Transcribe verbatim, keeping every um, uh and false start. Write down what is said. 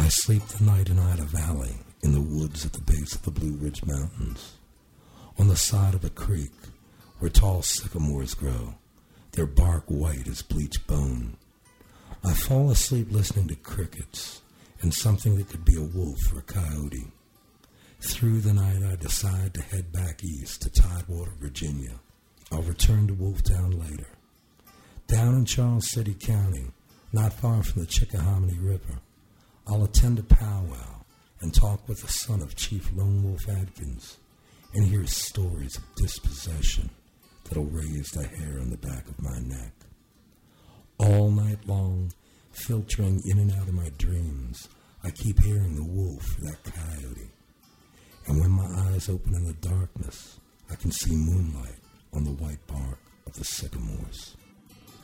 sleep the night in Ida Valley, in the woods at the base of the Blue Ridge Mountains, on the side of a creek where tall sycamores grow, their bark white as bleached bone. I fall asleep listening to crickets and something that could be a wolf or a coyote. Through the night, I decide to head back east to Tidewater, Virginia. I'll return to Wolftown later. Down in Charles City County, not far from the Chickahominy River, I'll attend a powwow and talk with the son of Chief Lone Wolf Adkins and hear stories of dispossession that'll raise the hair on the back of my neck. All night long, filtering in and out of my dreams, I keep hearing the wolf or that coyote. And when my eyes open in the darkness, I can see moonlight on the white bark of the sycamores.